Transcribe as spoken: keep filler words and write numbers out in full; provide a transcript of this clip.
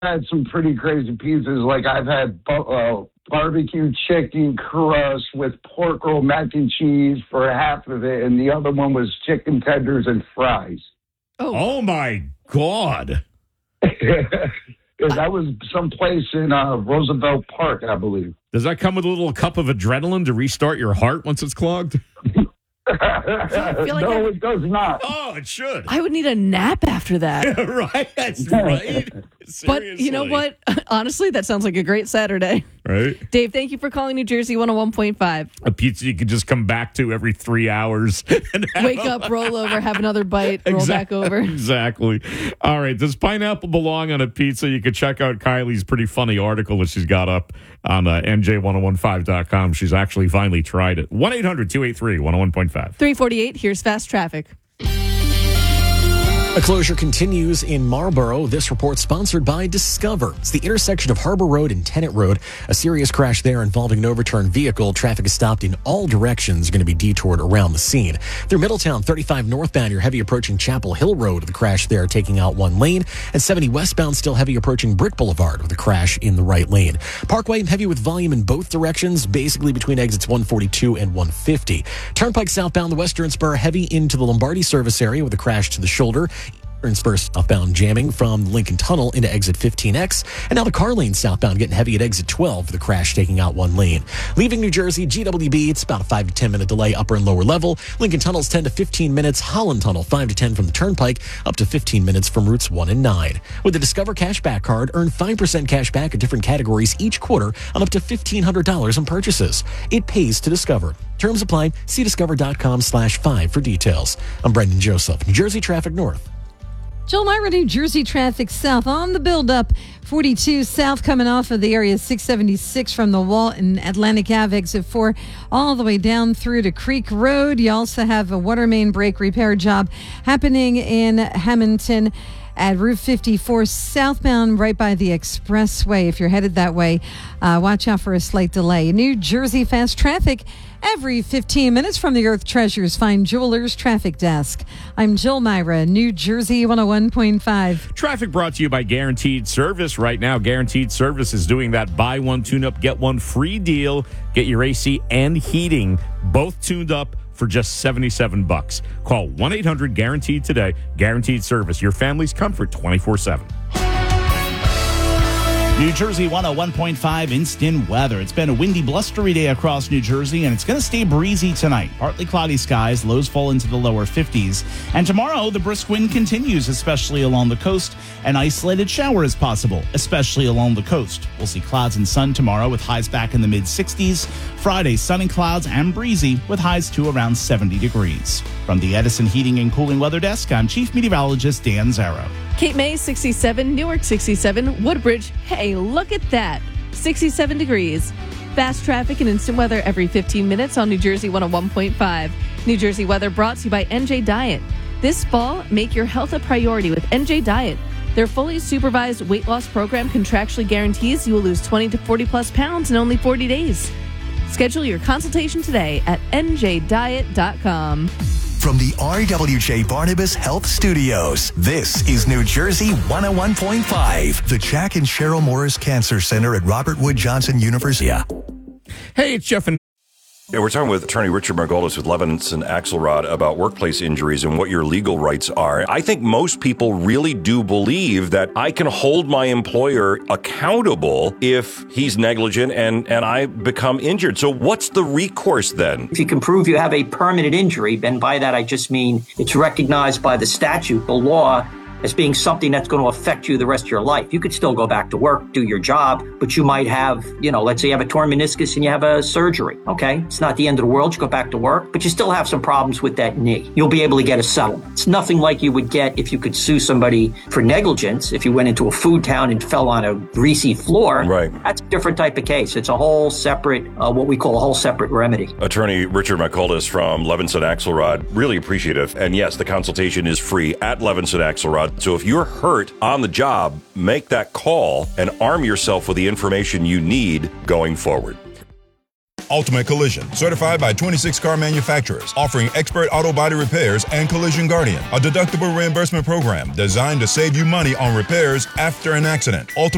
had some pretty crazy pizzas. Like I've had uh, barbecue chicken crust with pork roll mac and cheese for half of it, and the other one was chicken tenders and fries. Oh, oh my God. That was someplace in uh, Roosevelt Park, I believe. Does that come with a little cup of adrenaline to restart your heart once it's clogged? I feel like no, I, it does not. Oh, it should. I would need a nap after that. Yeah, right. That's right. But you know what? Honestly, that sounds like a great Saturday. Right. Dave, thank you for calling New Jersey one oh one point five. A pizza you can just come back to every three hours. And Wake up, roll over, have another bite, roll exactly, back over. Exactly. All right. Does pineapple belong on a pizza? You can check out Kylie's pretty funny article that she's got up on uh, N J ten fifteen dot com. She's actually finally tried it. one eight hundred two eight three one oh one point five. three forty-eight, here's fast traffic. A closure continues in Marlboro. This report sponsored by Discover. It's the intersection of Harbor Road and Tennant Road. A serious crash there involving an overturned vehicle. Traffic is stopped in all directions, going to be detoured around the scene. Through Middletown, thirty-five northbound, you're heavy approaching Chapel Hill Road with a crash there taking out one lane. And seventy westbound, still heavy approaching Brick Boulevard with a crash in the right lane. Parkway, heavy with volume in both directions, basically between exits one forty-two and one fifty. Turnpike southbound, the western spur heavy into the Lombardi service area with a crash to the shoulder. Eastern spur southbound jamming from Lincoln Tunnel into exit fifteen X. And now the car lane southbound getting heavy at exit twelve for the crash taking out one lane. Leaving New Jersey, G W B, it's about a five to ten minute delay upper and lower level. Lincoln Tunnel's ten to fifteen minutes. Holland Tunnel five to ten from the Turnpike, up to fifteen minutes from routes one and nine. With the Discover Cashback Card, earn five percent cash back at different categories each quarter on up to fifteen hundred dollars in purchases. It pays to Discover. Terms apply. See discover.com slash five for details. I'm Brendan Joseph, New Jersey Traffic North. Jill Myra, New Jersey traffic south on the buildup. forty-two south coming off of the area, six seventy-six from the Walton Atlantic Ave exit four all the way down through to Creek Road. You also have a water main break repair job happening in Hamilton at Route fifty-four southbound right by the expressway. If you're headed that way, uh, watch out for a slight delay. New Jersey fast traffic. Every fifteen minutes from the Earth Treasures, find Jewelers Traffic Desk. I'm Jill Myra, New Jersey one oh one point five. Traffic brought to you by Guaranteed Service. Right now, Guaranteed Service is doing that buy one, tune up, get one free deal. Get your A C and heating both tuned up for just seventy-seven bucks. Call one eight hundred guaranteed today. Guaranteed Service, your family's comfort twenty-four seven. New Jersey one oh one point five instant weather. It's been a windy, blustery day across New Jersey, and it's going to stay breezy tonight. Partly cloudy skies, lows fall into the lower fifties. And tomorrow, the brisk wind continues, especially along the coast. An isolated shower is possible, especially along the coast. We'll see clouds and sun tomorrow with highs back in the mid-sixties. Friday, sun and clouds and breezy with highs to around seventy degrees. From the Edison Heating and Cooling Weather Desk, I'm Chief Meteorologist Dan Zarrow. Cape May, sixty-seven. Newark, sixty-seven. Woodbridge, hey, look at that. sixty-seven degrees. Fast traffic and instant weather every fifteen minutes on New Jersey one oh one point five. New Jersey weather brought to you by N J Diet. This fall, make your health a priority with N J Diet. Their fully supervised weight loss program contractually guarantees you will lose twenty to forty plus pounds in only forty days. Schedule your consultation today at N J diet dot com. From the R W J Barnabas Health Studios, this is New Jersey one oh one point five. The Jack and Cheryl Morris Cancer Center at Robert Wood Johnson University. Hey, it's Jeff and Yeah, we're talking with attorney Richard Margolis with Levinson Axelrod about workplace injuries and what your legal rights are. I think most people really do believe that I can hold my employer accountable if he's negligent and, and I become injured. So what's the recourse then? If you can prove you have a permanent injury, and by that I just mean it's recognized by the statute, the law, as being something that's going to affect you the rest of your life. You could still go back to work, do your job, but you might have, you know, let's say you have a torn meniscus and you have a surgery, okay? It's not the end of the world. You go back to work, but you still have some problems with that knee. You'll be able to get a settlement. It's nothing like you would get if you could sue somebody for negligence. If you went into a food town and fell on a greasy floor, right? That's a different type of case. It's a whole separate, uh, what we call a whole separate remedy. Attorney Richard Margolis from Levinson Axelrod, really appreciative. And yes, the consultation is free at Levinson Axelrod. So if you're hurt on the job, make that call and arm yourself with the information you need going forward. Ultimate Collision, certified by twenty-six car manufacturers, offering expert auto body repairs and Collision Guardian, a deductible reimbursement program designed to save you money on repairs after an accident. Ultimate